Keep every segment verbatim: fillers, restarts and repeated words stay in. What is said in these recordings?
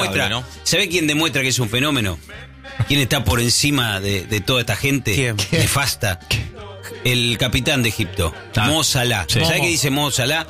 Demuestra, ¿no? ¿Sabe quién demuestra que es un fenómeno? ¿Quién está por encima de, de toda esta gente? ¿Quién? Nefasta. El capitán de Egipto, ah, Mo Salah. Sí. ¿Sabe qué dice Mo Salah?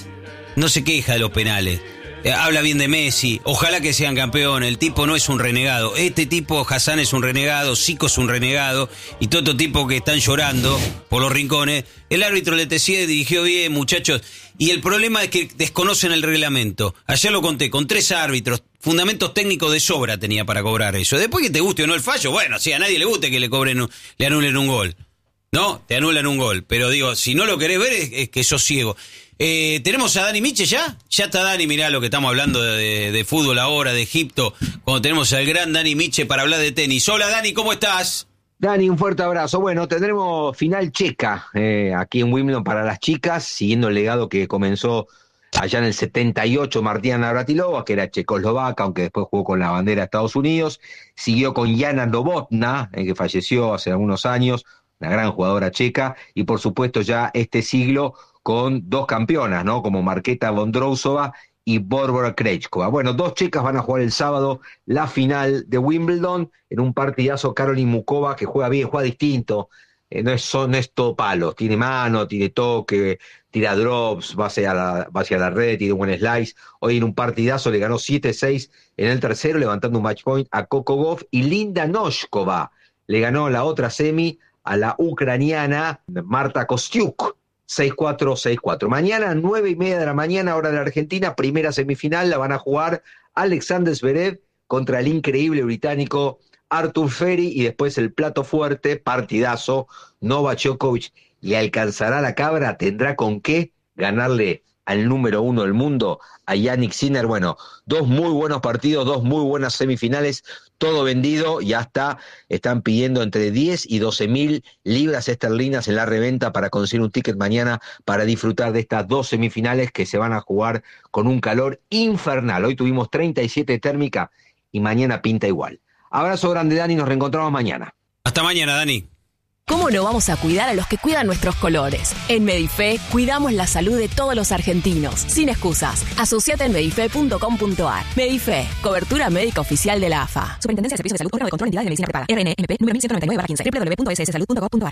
No se queja de los penales. Eh, habla bien de Messi. Ojalá que sean campeones. El tipo no es un renegado. Este tipo, Hassan, es un renegado. Zico es un renegado. Y todo otro tipo que están llorando por los rincones. El árbitro le decía, dirigió bien, muchachos. Y el problema es que desconocen el reglamento. Ayer lo conté, con tres árbitros. Fundamentos técnicos de sobra tenía para cobrar eso. Después que te guste o no el fallo, bueno, si a nadie le guste que le cobren, le anulen un gol. No, te anulan un gol. Pero digo, si no lo querés ver es, es que sos ciego. Eh, ¿Tenemos a Dani Miche ya? Ya está Dani, mirá lo que estamos hablando de, de, de fútbol ahora, de Egipto, cuando tenemos al gran Dani Miche para hablar de tenis. Hola Dani, ¿cómo estás? Dani, un fuerte abrazo. Bueno, tendremos final checa eh, aquí en Wimbledon para las chicas, siguiendo el legado que comenzó allá en el setenta y ocho Martina Navratilova, que era checoslovaca, aunque después jugó con la bandera de Estados Unidos. Siguió con Jana Novotná, eh, que falleció hace algunos años, una gran jugadora checa, y por supuesto ya este siglo con dos campeonas, ¿no? Como Marketa Vondrousova y Barbora Krejcikova. Bueno, dos checas van a jugar el sábado la final de Wimbledon en un partidazo. Caroline Muchova, que juega bien, juega distinto, eh, no, es, no es todo palos, tiene mano, tiene toque, tira drops, va hacia la, va hacia la red, tiene un buen slice. Hoy en un partidazo le ganó siete seis en el tercero, levantando un match point a Coco Gauff, y Linda Noskova le ganó la otra semi a la ucraniana Marta Kostyuk, seis cuatro, seis cuatro. Mañana, nueve y media de la mañana, hora de la Argentina, primera semifinal, la van a jugar Alexander Zverev contra el increíble británico Arthur Ferry, y después el plato fuerte, partidazo, Novak Djokovic. ¿Le alcanzará la cabra? ¿Tendrá con qué ganarle al número uno del mundo, a Yannick Sinner? Bueno, dos muy buenos partidos, dos muy buenas semifinales, todo vendido, y hasta están pidiendo entre diez y doce mil libras esterlinas en la reventa para conseguir un ticket mañana para disfrutar de estas dos semifinales que se van a jugar con un calor infernal. Hoy tuvimos treinta y siete térmica y mañana pinta igual. Abrazo grande, Dani, nos reencontramos mañana. Hasta mañana, Dani. ¿Cómo no vamos a cuidar a los que cuidan nuestros colores? En Medife cuidamos la salud de todos los argentinos, sin excusas. Asociate en medife punto com punto ar. Medife, cobertura médica oficial de la A F A. Superintendencia de Servicios de Salud, órgano de control de entidades de medicina prepaga. R N M P número mil ciento noventa y nueve barra quince. doble u doble u doble u punto s s salud punto gov punto ar.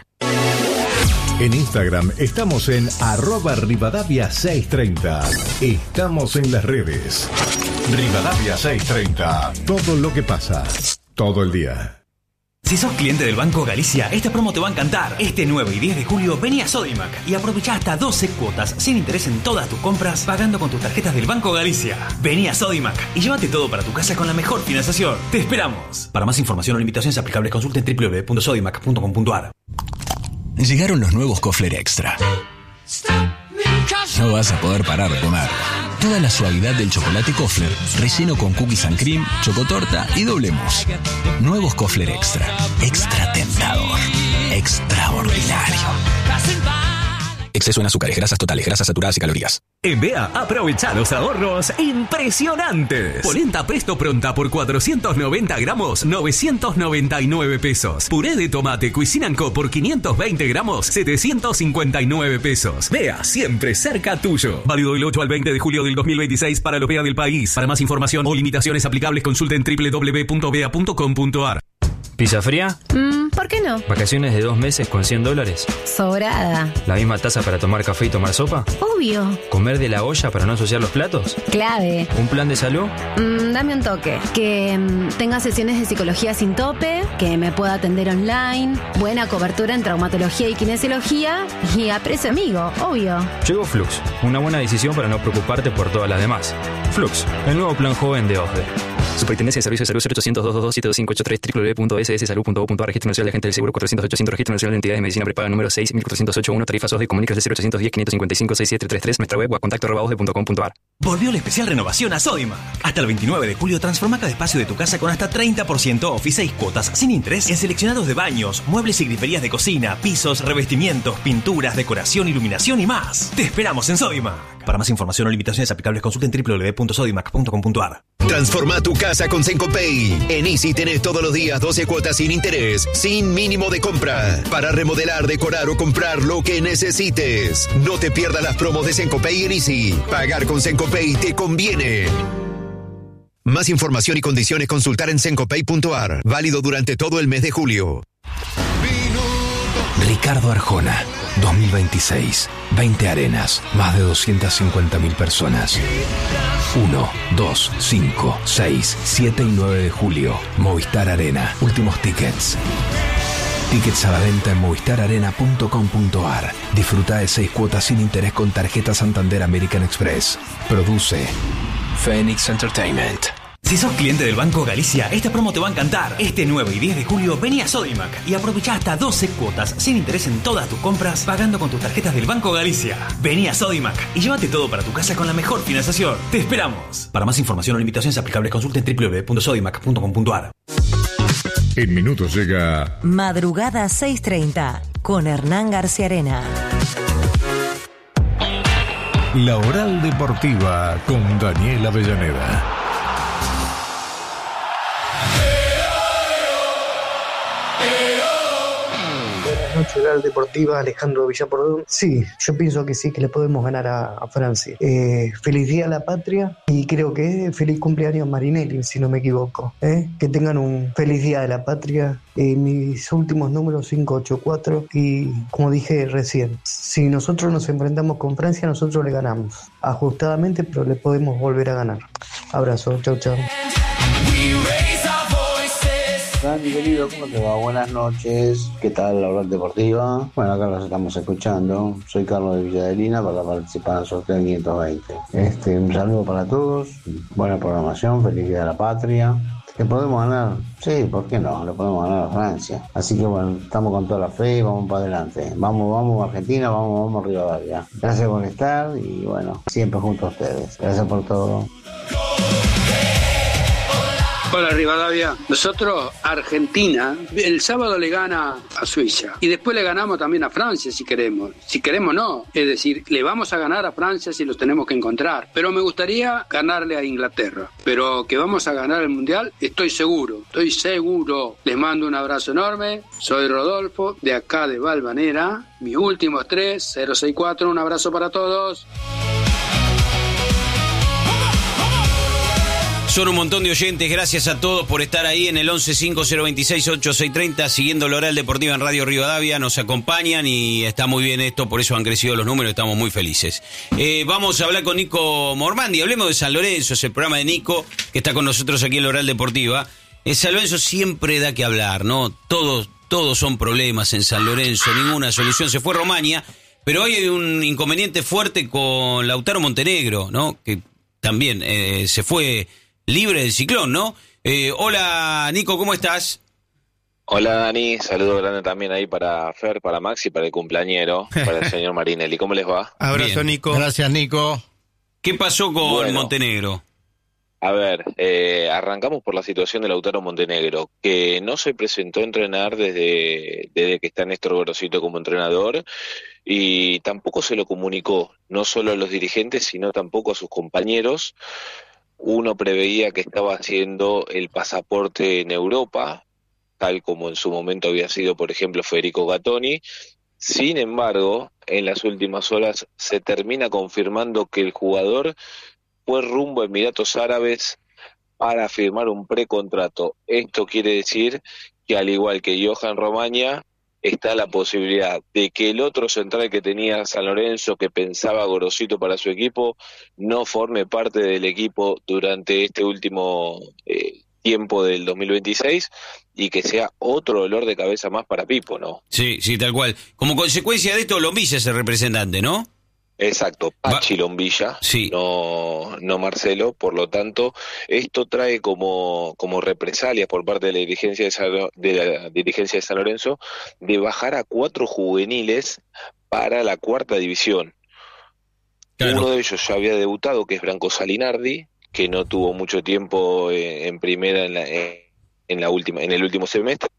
En Instagram estamos en arroba Rivadavia seiscientos treinta. Estamos en las redes. Rivadavia seiscientos treinta. Todo lo que pasa, todo el día. Si sos cliente del Banco Galicia, esta promo te va a encantar. Este nueve y diez de julio vení a Sodimac y aprovecha hasta doce cuotas sin interés en todas tus compras pagando con tus tarjetas del Banco Galicia. Vení a Sodimac y llévate todo para tu casa con la mejor financiación. ¡Te esperamos! Para más información o limitaciones aplicables, consulte en doble u doble u doble u punto sodimac punto com punto ar. Llegaron los nuevos Kofler Extra. No vas a poder parar de comer. Toda la suavidad del chocolate Kofler, relleno con cookies and cream, chocotorta y doble mousse. Nuevos Kofler Extra. Extra tentador. Extraordinario. Exceso en azúcares, grasas totales, grasas saturadas y calorías. En B E A, aprovecha los ahorros impresionantes. Polenta Presto Pronta por cuatrocientos noventa gramos, novecientos noventa y nueve pesos. Puré de tomate Cuisine and Co por quinientos veinte gramos, setecientos cincuenta y nueve pesos. B E A, siempre cerca tuyo. Válido del ocho al veinte de julio del dos mil veintiséis para lo B E A del país. Para más información o limitaciones aplicables, consulten doble u doble u doble u punto b e a punto com punto ar. ¿Pizza fría? Mm, ¿por qué no? ¿Vacaciones de dos meses con cien dólares? Sobrada. ¿La misma taza para tomar café y tomar sopa? Obvio. ¿Comer de la olla para no ensuciar los platos? Clave. ¿Un plan de salud? Mm, dame un toque. Que mm, tenga sesiones de psicología sin tope, que me pueda atender online, buena cobertura en traumatología y kinesiología y a precio amigo, obvio. Llegó Flux, una buena decisión para no preocuparte por todas las demás. Flux, el nuevo plan joven de O S D E. Superintendencia de Servicios de Salud cero ochocientos, doscientos veintidós, siete dos cinco ocho tres, doble u doble u doble u punto s s salud punto gov punto ar. Registro Nacional de Agentes del Seguro cuatrocientos ochocientos, Registro Nacional de Entidades de Medicina Prepaga número seis mil cuatrocientos ochenta y uno, tarifas O S D E, comunícase cero ochocientos diez, quinientos cincuenta y cinco, sesenta y siete treinta y tres, nuestra web o a contacto arroba o s d e punto com punto ar. Volvió la especial renovación a Sodimac. Hasta el veintinueve de julio transforma cada espacio de tu casa con hasta treinta por ciento off y seis cuotas sin interés en seleccionados de baños, muebles y griferías de cocina, pisos, revestimientos, pinturas, decoración, iluminación y más. Te esperamos en Sodimac. Para más información o limitaciones aplicables, consulten doble u doble u doble u punto sodimac punto com punto ar. Transforma tu casa con Sencopay. En Easy tenés todos los días doce cuotas sin interés, sin mínimo de compra, para remodelar, decorar o comprar lo que necesites. No te pierdas las promos de Sencopay en Easy. Pagar con Sencopay te conviene. Más información y condiciones consultar en sencopay punto ar. Válido durante todo el mes de julio. Ricardo Arjona, dos mil veintiséis. veinte arenas, más de doscientas cincuenta mil personas. uno, dos, cinco, seis, siete y nueve de julio. Movistar Arena. Últimos tickets. Tickets a la venta en movistar arena punto com punto ar. Disfruta de seis cuotas sin interés con tarjeta Santander American Express. Produce Phoenix Entertainment. Si sos cliente del Banco Galicia, esta promo te va a encantar. Este nueve y diez de julio vení a Sodimac y aprovechá hasta doce cuotas sin interés en todas tus compras pagando con tus tarjetas del Banco Galicia. Vení a Sodimac y llévate todo para tu casa con la mejor financiación. ¡Te esperamos! Para más información o limitaciones aplicables consulta en doble u doble u doble u punto sodimac punto com punto ar. En minutos llega Madrugada seis treinta con Hernán García Arena. La Oral Deportiva con Daniel Avellaneda. Noche Oral Deportiva, Alejandro Villapordón. Sí, yo pienso que sí, que le podemos ganar a, a Francia. Eh, feliz Día a la Patria y creo que feliz cumpleaños Marinelli, si no me equivoco. ¿eh? Que tengan un feliz Día de la Patria. Eh, mis últimos números cinco ocho cuatro y como dije recién, si nosotros nos enfrentamos con Francia, nosotros le ganamos. Ajustadamente, pero le podemos volver a ganar. Abrazo, chau chau. Dani, querido, ¿cómo te va? Buenas noches. ¿Qué tal la Oral Deportiva? Bueno, acá los estamos escuchando. Soy Carlos de Villadelina para participar en el sorteo quinientos veinte. Este, un saludo para todos. Buena programación. Feliz Día de la Patria. ¿Le podemos ganar? Sí, ¿por qué no? Le podemos ganar a Francia. Así que bueno, estamos con toda la fe y vamos para adelante. Vamos, vamos Argentina, vamos, vamos Rivadavia. Gracias por estar y bueno, siempre junto a ustedes. Gracias por todo. Hola Rivadavia, nosotros Argentina el sábado le gana a Suiza y después le ganamos también a Francia si queremos, si queremos no, es decir, le vamos a ganar a Francia si los tenemos que encontrar, pero me gustaría ganarle a Inglaterra, pero que vamos a ganar el Mundial estoy seguro, estoy seguro. Les mando un abrazo enorme, soy Rodolfo de acá de Valvanera, mis últimos tres, cero seis cuatro, un abrazo para todos. Son un montón de oyentes, gracias a todos por estar ahí en el once cinco cero veintiséis ochenta y seis treinta, siguiendo la Oral Deportiva en Radio Rivadavia, nos acompañan y está muy bien esto, por eso han crecido los números, estamos muy felices. Eh, vamos a hablar con Nico Mormandi, hablemos de San Lorenzo, es el programa de Nico, que está con nosotros aquí en la Oral Deportiva. En San Lorenzo siempre da que hablar, ¿no? Todos, todos son problemas en San Lorenzo, ninguna solución, se fue Romaña, pero hoy hay un inconveniente fuerte con Lautaro Montenegro, ¿no? Que también eh, se fue libre del ciclón, ¿no? Eh, hola, Nico, ¿cómo estás? Hola, Dani. Saludo grande también ahí para Fer, para Maxi, para el cumpleañero, para el señor Marinelli. ¿Cómo les va? Abrazo, Bien. Nico. Gracias, Nico. ¿Qué pasó con bueno, Montenegro? A ver, eh, arrancamos por la situación de Lautaro Montenegro, que no se presentó a entrenar desde, desde que está Néstor Gorosito como entrenador y tampoco se lo comunicó, no solo a los dirigentes, sino tampoco a sus compañeros. Uno preveía que estaba haciendo el pasaporte en Europa, tal como en su momento había sido, por ejemplo, Federico Gattoni. Sin embargo, en las últimas horas se termina confirmando que el jugador fue rumbo a Emiratos Árabes para firmar un precontrato. Esto quiere decir que, al igual que Johan Romaña, está la posibilidad de que el otro central que tenía San Lorenzo, que pensaba Gorosito para su equipo, no forme parte del equipo durante este último eh, tiempo del dos mil veintiséis y que sea otro dolor de cabeza más para Pipo, ¿no? Sí, sí, tal cual. Como consecuencia de esto, Lombilla es el representante, ¿no? Exacto, Pachi Va- Lombilla, sí. no, no Marcelo, por lo tanto, esto trae como, como represalias por parte de la dirigencia de, San, de la dirigencia de San Lorenzo de bajar a cuatro juveniles para la cuarta división. Claro. Uno de ellos ya había debutado, que es Branco Salinardi, que no tuvo mucho tiempo en, en primera en la, en la última, en el último semestre,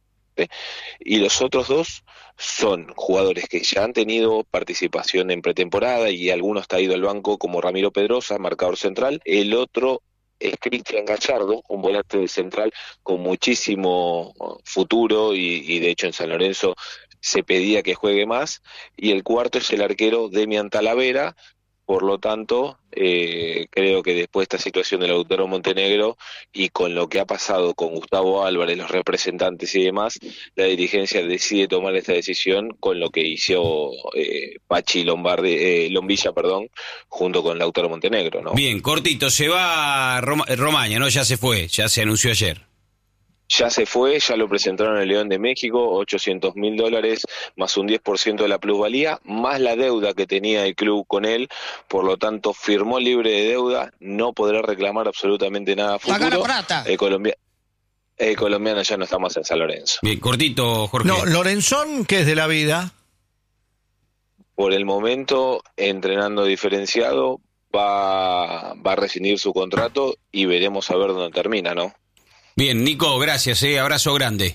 y los otros dos son jugadores que ya han tenido participación en pretemporada y algunos está ido al banco, como Ramiro Pedrosa, marcador central. El otro es Cristian Gallardo, un volante central con muchísimo futuro y, y de hecho en San Lorenzo se pedía que juegue más. Y el cuarto es el arquero Demian Talavera, Por lo tanto, eh, creo que después de esta situación de Lautaro Montenegro y con lo que ha pasado con Gustavo Álvarez, los representantes y demás, la dirigencia decide tomar esta decisión con lo que hizo eh, Pachi Lombardi, eh, Lombilla, perdón, junto con Lautaro Montenegro, ¿no? Bien, cortito, se va Roma, Romaña, ¿no? Ya se fue, ya se anunció ayer. Ya se fue, ya lo presentaron en el León de México, ochocientos mil dólares más un diez por ciento de la plusvalía, más la deuda que tenía el club con él, por lo tanto firmó libre de deuda, no podrá reclamar absolutamente nada a futuro. El, Colombia, el colombiano ya no está más en San Lorenzo. Bien, cortito, Jorge. No, Lorenzón, ¿qué es de la vida? Por el momento, entrenando diferenciado, va, va a rescindir su contrato y veremos a ver dónde termina, ¿no? Bien, Nico, gracias, eh, abrazo grande.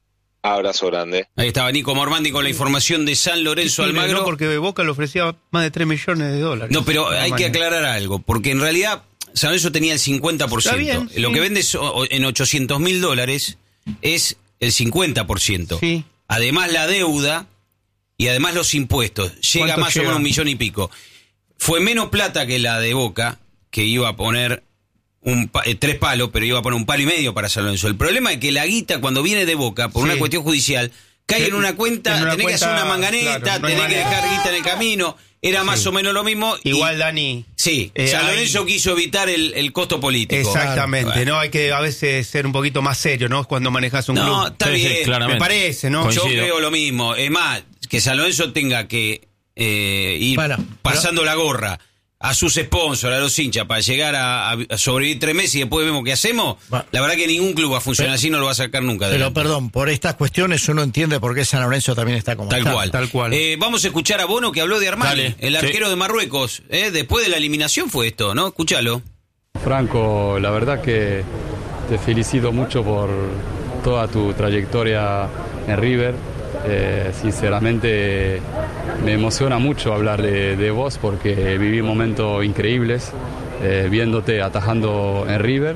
Abrazo grande. Ahí estaba Nico Mormandi con la información de San Lorenzo sí, Almagro. No, porque Boca le ofrecía más de tres millones de dólares. No, pero hay que aclarar algo, porque en realidad San Lorenzo tenía el cincuenta por ciento. Está bien, Lo sí. que vende en ochocientos mil dólares es el cincuenta por ciento. Sí. Además la deuda y además los impuestos. Llega más llega? o menos un millón y pico. Fue menos plata que la de Boca, que iba a poner un pa- eh, tres palos, pero iba a poner un palo y medio para San Lorenzo. El problema es que la guita, cuando viene de Boca, por sí. una cuestión judicial, cae sí. en una cuenta, en una tenés cuenta, que hacer una manganeta, claro, no tenés que dejar guita en el camino. Era sí. más o menos lo mismo. Igual, y, Dani. Sí, eh, San Lorenzo hay... quiso evitar el, el costo político. Exactamente, claro. ¿no? Hay que a veces ser un poquito más serio, ¿no? Cuando manejas un no, club. No, está sí, bien. Sí, me parece, ¿no? Coincido. Yo creo lo mismo. Es más, que San Lorenzo tenga que eh, ir bueno, pasando pero... la gorra a sus sponsors, a los hinchas, para llegar a, a sobrevivir tres meses y después vemos qué hacemos, bueno, la verdad que ningún club va a funcionar pero, así, no lo va a sacar nunca. Pero adelante. perdón, por estas cuestiones uno entiende por qué San Lorenzo también está como tal está. cual. Tal cual. Eh, vamos a escuchar a Bono, que habló de Armani, Dale. el arquero sí. de Marruecos. Eh, después de la eliminación fue esto, ¿no? Escúchalo. Franco, la verdad que te felicito mucho por toda tu trayectoria en River. Eh, sinceramente me emociona mucho hablar de, de vos porque viví momentos increíbles eh, viéndote atajando en River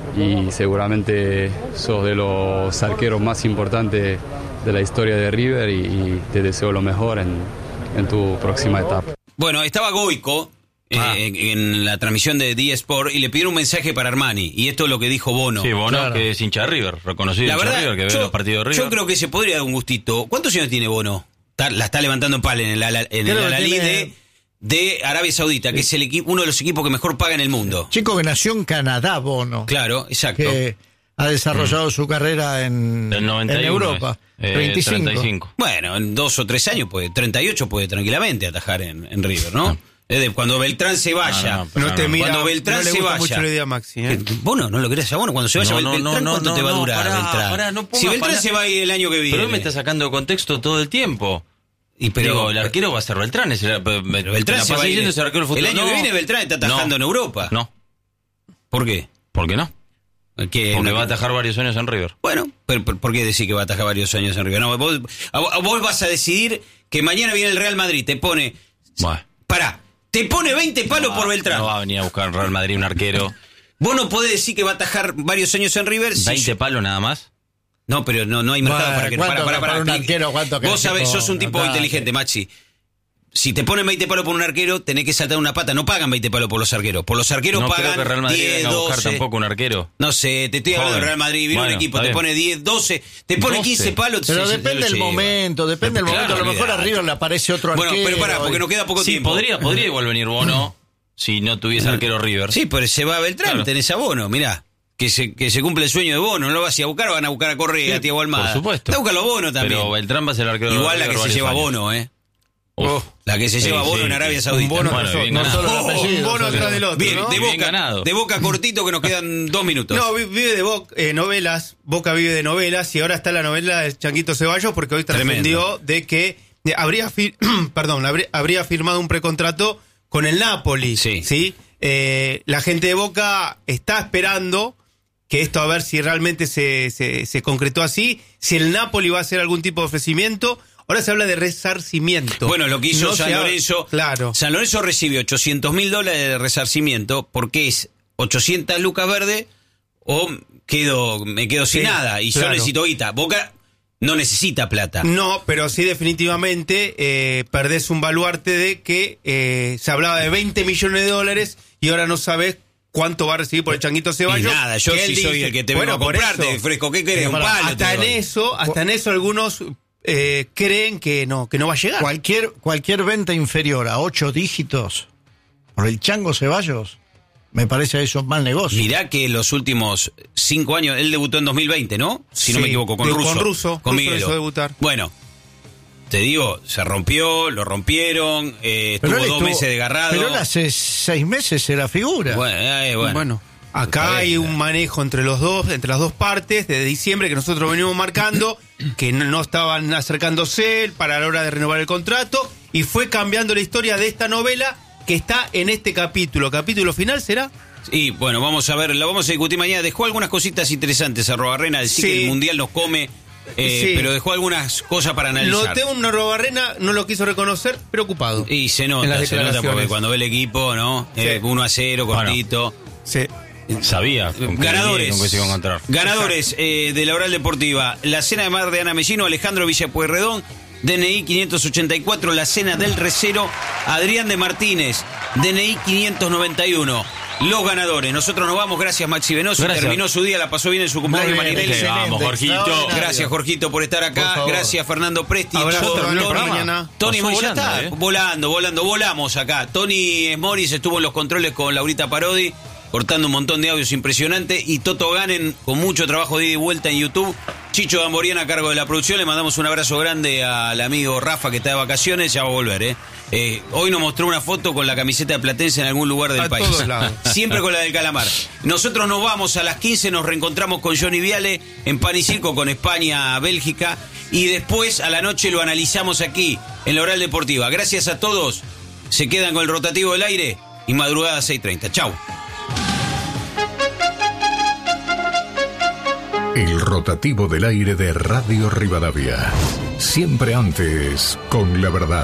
y seguramente sos de los arqueros más importantes de la historia de River y, y te deseo lo mejor en, en tu próxima etapa. Bueno, estaba Goico Ah. Eh, en la transmisión de D Sport y le pidieron un mensaje para Armani y esto es lo que dijo Bono. Sí, Bono, claro. que es hincha de River, reconocido la hincha verdad, de River, que ve yo, los partidos de River. Yo creo que se podría dar un gustito. ¿Cuántos años tiene Bono? Está, la está levantando en pala en el Al en el Al-Ahly de, de Arabia Saudita, sí. que es el equipo, uno de los equipos que mejor paga en el mundo. Chico que nació en Canadá, Bono. Claro, exacto. Que ha desarrollado mm. su carrera en, en Europa. Eh, veinticinco. treinta y cinco. Bueno, en dos o tres años puede, treinta y ocho puede tranquilamente atajar en, en River, ¿no? Ah. Cuando Beltrán se vaya, no, no, no te mira, cuando Beltrán no se vaya. Mucho la idea, Maxi, ¿eh? Vos no, no lo querés a Bono, cuando se vaya no, no, Beltrán, no, ¿cuánto no, te va a no, durar pará, Beltrán? Pará, no si Beltrán pará. se va a ir el año que viene. Pero me está sacando de contexto todo el tiempo. Y pero Digo, el arquero va a ser Beltrán. Es el, pero Beltrán se va a ir. Ese arquero futuro. El año no. que viene Beltrán está atajando no, en Europa. No. ¿Por qué? ¿Por qué no? ¿Qué? Porque no, va a atajar varios años en River. Bueno, pero ¿por qué decir que va a atajar varios años en River? No, vos, vos vas a decidir que mañana viene el Real Madrid, te pone... Bueno. Pará. Te pone veinte palos no, por Beltrán. No va a venir a buscar en Real Madrid un arquero. Vos no podés decir que va a atajar varios años en River. ¿veinte si palos nada más? No, pero no, no hay mercado bueno, para que... Para, para, para, para un arquero, ¿cuánto vos sabés, sos un tipo ataque. inteligente, Maxi. Si te ponen veinte palos por un arquero, tenés que saltar una pata. No pagan veinte palos por los arqueros. Por los arqueros no pagan creo que Real Madrid diez, venga a buscar doce. Tampoco un arquero. No sé, te estoy hablando del Real Madrid. Viene bueno, un equipo, te bien. pone diez, doce, te pone doce. quince palos. Pero se, depende del momento, depende del claro, momento. A lo mejor olvidate. a River le aparece otro arquero. Bueno, pero pará, porque nos queda poco sí, tiempo. Podría, podría igual venir Bono si no tuviese arquero River. Sí, pero se va a Beltrán, claro. tenés a Bono, mirá. Que se, que se cumple el sueño de Bono, no lo vas a ir a buscar, van a buscar a Correa, sí, a Tiago Almada. Por supuesto. Te buscan los Bono también. Pero Beltrán va a ser el arquero igual de la que se lleva años. Bono, ¿eh? Oh, la que se sí, lleva Bono sí, en Arabia sí. Saudita. Un bono, bueno, bien no ganado. solo oh, un bono atrás del otro. Bien, ¿no? de, bien boca, ganado. de Boca cortito que nos quedan dos minutos. No, vive de Boca, eh, novelas. Boca vive de novelas y ahora está la novela de Changuito Ceballos porque hoy trascendió de que eh, habría, fir perdón, habría, habría firmado un precontrato con el Napoli. Sí. ¿sí? Eh, la gente de Boca está esperando que esto a ver si realmente se, se, se concretó así, si el Napoli va a hacer algún tipo de ofrecimiento. Ahora se habla de resarcimiento. Bueno, lo que hizo no San Lorenzo. Claro. San Lorenzo recibió ochocientos mil dólares de resarcimiento porque es ochocientas lucas verdes o quedo, me quedo sin sí, nada y claro. yo necesito guita. Boca no necesita plata. No, pero sí definitivamente eh, perdés un baluarte de que eh, se hablaba de veinte millones de dólares y ahora no sabés cuánto va a recibir por el Changuito Ceballos. Y nada, yo sí soy el que te vengo a comprarte, Fresco, ¿qué querés? Un palo. Hasta en eso, hasta en eso algunos eh, creen que no, que no va a llegar. Cualquier, cualquier venta inferior a ocho dígitos por el Chango Ceballos, me parece eso mal negocio. Mirá que los últimos cinco años, él debutó en dos mil veinte, ¿no? Si Sí, no me equivoco, con Russo. con Russo, Con Russo Miguel. hizo debutar. Bueno, te digo, se rompió, lo rompieron, eh, Pero estuvo él dos estuvo- meses desgarrado. Pero él hace seis meses era figura. Bueno, eh, bueno. Bueno, acá Está hay bien. un manejo entre los dos, entre las dos partes, desde diciembre que nosotros venimos marcando, que no, no estaban acercándose para la hora de renovar el contrato, y fue cambiando la historia de esta novela que está en este capítulo. ¿Capítulo final será? Y bueno, vamos a ver, lo vamos a discutir mañana. Dejó algunas cositas interesantes a Robarrena, sí, Sí. que el Mundial nos come, eh, Sí. pero dejó algunas cosas para analizar. Noté un Robarrena, no lo quiso reconocer, preocupado. Y se En nota, las se nota declaraciones. porque cuando ve el equipo, ¿no? Sí. Eh, uno a cero, cortito. Sí. Sabía con qué Ganadores. venía y con qué se iba a encontrar. Ganadores eh, de la Oral Deportiva. La Cena de Mar de Ana Mellino, Alejandro Villapueyrredón, D N I quinientos ochenta y cuatro. La Cena del Recero, Adrián de Martínez, D N I quinientos noventa y uno. Los ganadores. Nosotros nos vamos. Gracias, Maxi Venoso. Gracias. Terminó su día, la pasó bien en su cumpleaños, Muy bien, Marinelli. excelente. Vamos, Jorgito. Gracias, Jorgito, por estar acá. Por favor. Gracias, Fernando Presti. Abrazo, Todo, terminó el Tony, programa. Mañana. Tony, Pasó ya volando, está. eh. Volando, volando, volamos acá. Tony Morris estuvo en los controles con Laurita Parodi, cortando un montón de audios impresionantes. Y Toto Ganen, con mucho trabajo de ida y vuelta en YouTube. Chicho Gamborian a cargo de la producción. Le mandamos un abrazo grande al amigo Rafa, que está de vacaciones. Ya va a volver, ¿eh? Eh, hoy nos mostró una foto con la camiseta de Platense en algún lugar del A país. todos lados. Siempre con la del Calamar. Nosotros nos vamos a las quince, nos reencontramos con Johnny Viale en Pan y Circo con España, Bélgica. Y después a la noche lo analizamos aquí en la Oral Deportiva. Gracias a todos. Se quedan con el rotativo del aire y madrugada seis treinta. Chau. El rotativo del aire de Radio Rivadavia. Siempre antes, con la verdad.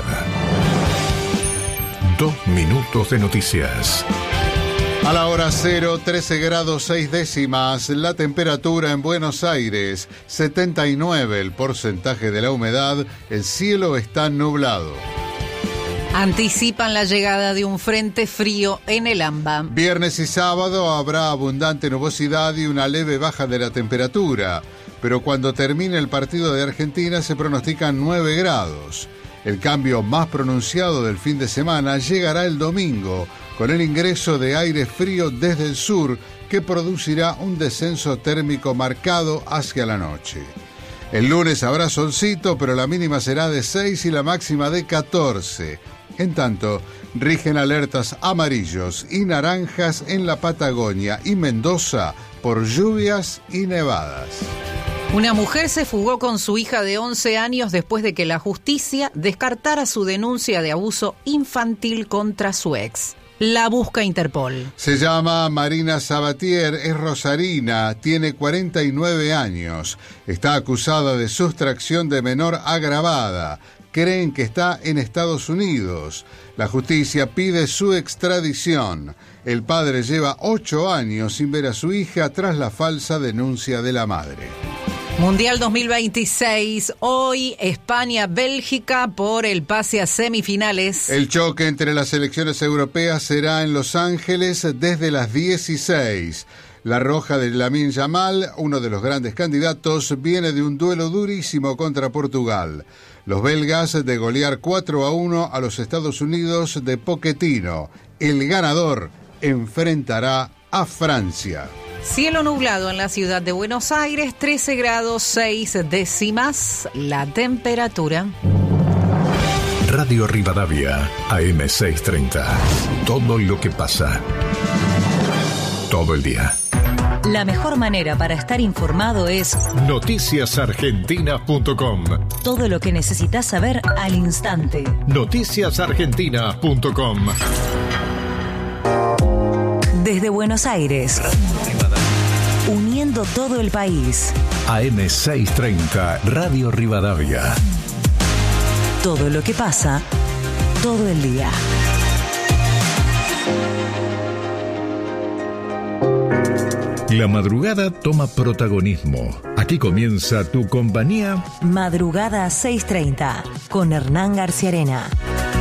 Dos minutos de noticias. A la hora cero, trece grados seis décimas, la temperatura en Buenos Aires, setenta y nueve el porcentaje de la humedad, el cielo está nublado. Anticipan la llegada de un frente frío en el AMBA. Viernes y sábado habrá abundante nubosidad y una leve baja de la temperatura, pero cuando termine el partido de Argentina se pronostican nueve grados. El cambio más pronunciado del fin de semana llegará el domingo, con el ingreso de aire frío desde el sur, que producirá un descenso térmico marcado hacia la noche. El lunes habrá solcito, pero la mínima será de seis y la máxima de catorce. En tanto, rigen alertas amarillos y naranjas en la Patagonia y Mendoza por lluvias y nevadas. Una mujer se fugó con su hija de once años después de que la justicia descartara su denuncia de abuso infantil contra su ex. La busca Interpol. Se llama Marina Sabatier, es rosarina, tiene cuarenta y nueve años. Está acusada de sustracción de menor agravada. Creen que está en Estados Unidos. La justicia pide su extradición. El padre lleva ocho años sin ver a su hija tras la falsa denuncia de la madre. Mundial dos mil veintiséis, hoy España-Bélgica por el pase a semifinales. El choque entre las selecciones europeas será en Los Ángeles desde las dieciséis. La roja de Lamine Yamal, uno de los grandes candidatos, viene de un duelo durísimo contra Portugal. Los belgas de golear cuatro a uno a los Estados Unidos de Pochettino. El ganador enfrentará a Francia. Cielo nublado en la ciudad de Buenos Aires, trece grados seis décimas la temperatura. Radio Rivadavia, A M seiscientos treinta. Todo lo que pasa. Todo el día. La mejor manera para estar informado es noticias argentinas punto com. todo lo que necesitas saber al instante. noticias argentinas punto com. Desde Buenos Aires, uniendo todo el país. A M seiscientos treinta, Radio Rivadavia. Todo lo que pasa, todo el día. La madrugada toma protagonismo. Aquí comienza tu compañía. Madrugada seiscientos treinta con Hernán García Arena.